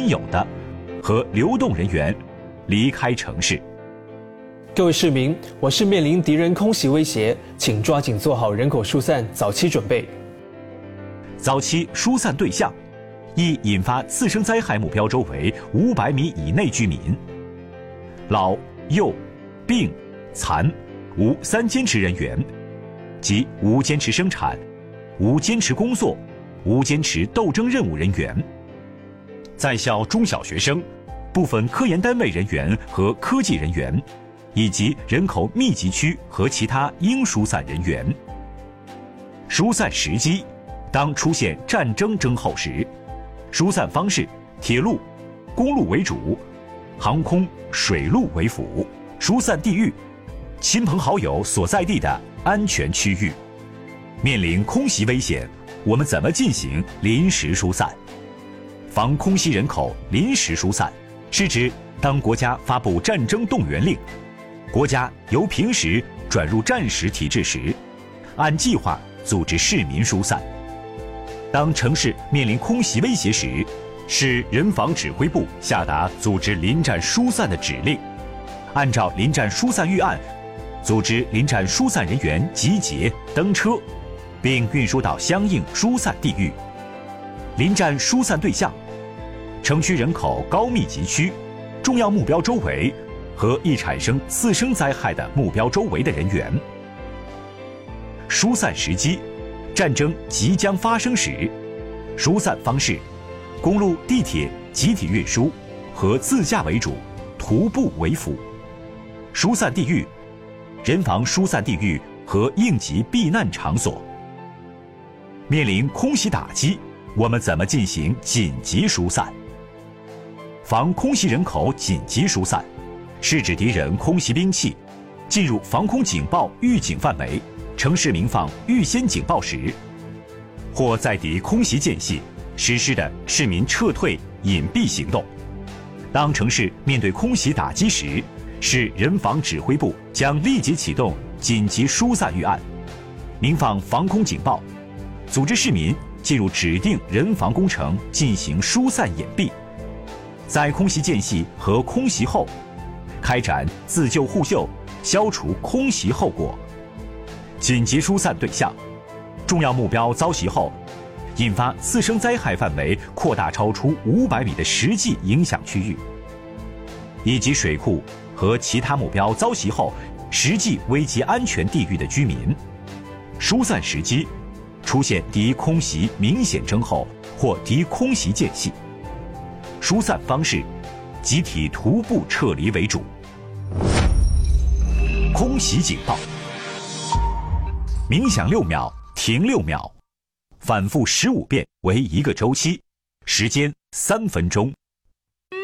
有的和流动人员离开城市。 各位市民，我市面临敌人空袭威胁，请抓紧做好人口疏散早期准备。 早期疏散对象：一、引发次生灾害目标周围500米以内居民；老、幼、病、残、无3坚持人员，即无坚持生产、无坚持工作、无坚持斗争任务人员；在校中小学生、部分科研单位人员和科技人员，以及人口密集区和其他应疏散人员。疏散时机：当出现战争征候时。疏散方式：铁路、公路为主，航空、水路为辅。疏散地域：亲朋好友所在地的安全区域。面临空袭危险，我们怎么进行临时疏散？防空袭人口临时疏散是指当国家发布战争动员令，国家由平时转入战时体制时，按计划组织市民疏散。当城市面临空袭威胁时，市人防指挥部下达组织临战疏散的指令，按照临战疏散预案，组织临战疏散人员集结登车，并运输到相应疏散地域。临战疏散对象：城区人口高密集区、重要目标周围和易产生次生灾害的目标周围的人员。疏散时机：战争即将发生时。疏散方式：公路、地铁集体运输，和自驾为主，徒步为辅。疏散地域：人防疏散地域和应急避难场所。面临空袭打击，我们怎么进行紧急疏散？防空袭人口紧急疏散是指敌人空袭兵器进入防空警报预警范围，城市鸣放预先警报时，或在敌空袭间隙实施的市民撤退隐蔽行动。当城市面对空袭打击时，市人防指挥部将立即启动紧急疏散预案，鸣放防空警报，组织市民进入指定人防工程进行疏散隐蔽。在空袭间隙和空袭后，开展自救互救，消除空袭后果。紧急疏散对象：重要目标遭袭后，引发次生灾害范围扩大超出500米的实际影响区域，以及水库和其他目标遭袭后实际危及安全地域的居民。疏散时机：出现敌空袭明显征候或敌空袭间隙。疏散方式：集体徒步撤离为主。空袭警报：鸣响6秒，停6秒，反复15遍为1个周期，时间3分钟。